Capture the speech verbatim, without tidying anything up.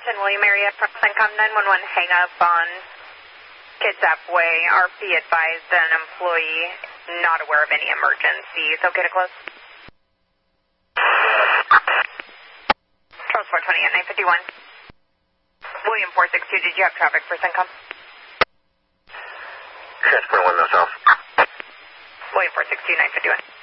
ten William area from Syncom nine one one hang up on Kitsap Way. R P advised an employee not aware of any emergencies. Okay to close? Charles four twenty at nine fifty-one. William four six two, did you have traffic for Syncom? Transport one, no south. William four six two, nine fifty-one.